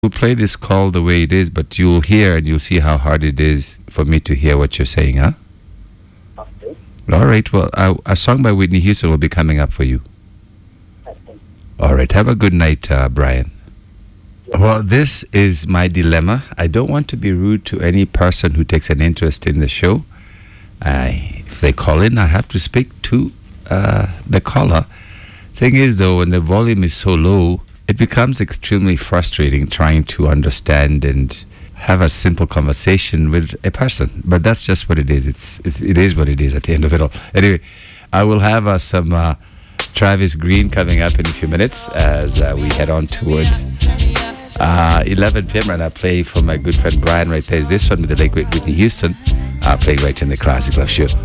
We'll play this call the way it is, but you'll hear and you'll see how hard it is for me to hear what you're saying, huh? Okay. All right, well, a song by Whitney Houston will be coming up for you. Okay. All right, have a good night, Brian. Well, this is my dilemma. I don't want to be rude to any person who takes an interest in the show. If they call in, I have to speak to the caller. Thing is, though, when the volume is so low, it becomes extremely frustrating trying to understand and have a simple conversation with a person. But that's just what it is. It is what it is at the end of it all. Anyway, I will have some Travis Green coming up in a few minutes as we head on towards 11 p.m. and I play for my good friend Brian right there. Is this one with the late great Whitney Houston playing right in the Classic Love Show.